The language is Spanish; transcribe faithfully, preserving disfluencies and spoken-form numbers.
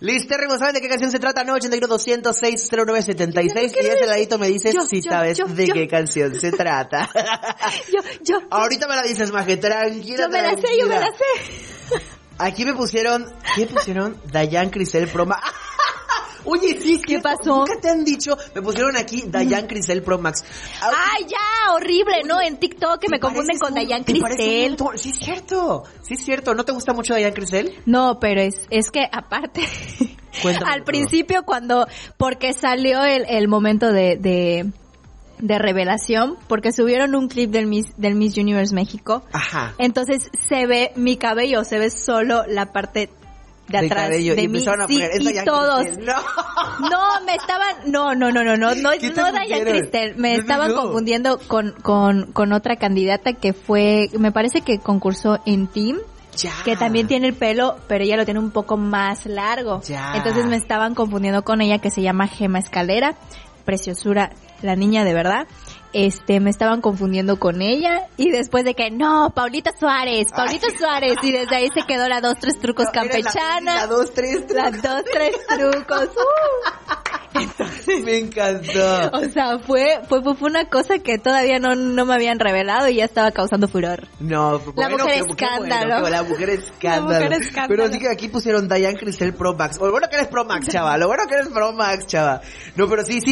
Listérrimo, ¿saben de qué canción se trata? No, ochenta y uno, doscientos seis, cero nueve setenta y seis. Y de ese ladito me dices yo, si yo, sabes yo, de yo. qué canción se trata. Yo, yo. Ahorita me la dices, Maje, tranquila, Yo me la sé, yo me la sé. Aquí me pusieron, ¿qué pusieron? Dayan Crisel Pro Max. Oye, sí, ¿qué pasó? Nunca te han dicho, me pusieron aquí Dayan Crisel Pro Max. Ay, ya, horrible, ¿no? En TikTok que me confunden con Dayan Crisel. Sí, es cierto, sí, es cierto. ¿No te gusta mucho Dayan Crisel? No, pero es, es que aparte, Cuéntame al todo. principio cuando, porque salió el, el momento de, de, de revelación, porque subieron un clip del Miss, del Miss Universe México. Ajá. Entonces se ve mi cabello, se ve solo la parte de De atrás cabello, de y mí, empezaron a sí, poner, "Es y Dayan todos. Cristel". No. No, me estaban, no, no, no, no, no, no, ¿Qué te no Dayan pusieron? Cristel, me No, estaban no. confundiendo con, con, con otra candidata que fue, me parece que concursó en Team. Ya. Que también tiene el pelo, pero ella lo tiene un poco más largo. Ya. Entonces me estaban confundiendo con ella, que se llama Gema Escalera, preciosura, la niña de verdad. Este, me estaban confundiendo con ella, y después de que, no, Paulita Suárez, Paulita Ay. Suárez, y desde ahí se quedó la dos, tres trucos No, eres campechana. La, la dos, tres, La dos, tres trucos. Uh. Entonces, me encantó. o sea, fue, fue, fue una cosa que todavía no, no me habían revelado y ya estaba causando furor. No, La bueno, mujer qué- qué escándalo. bueno, qué- la mujer escándalo. La mujer escándalo. Pero sí que aquí pusieron Dayan Cristel Pro Max. Lo bueno que eres Pro Max, chava. Lo bueno que eres Pro Max, chava. No, pero sí, sí.